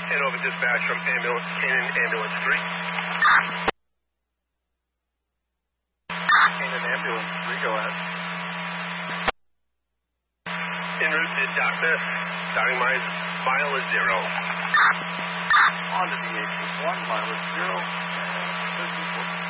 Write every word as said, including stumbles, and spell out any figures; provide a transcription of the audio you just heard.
Hanover dispatch from ambulance, Canaan Ambulance three. Canaan Ambulance three, go ahead. En route to Dartmouth, starting my mile is zero. On to the H one, mile is zero, and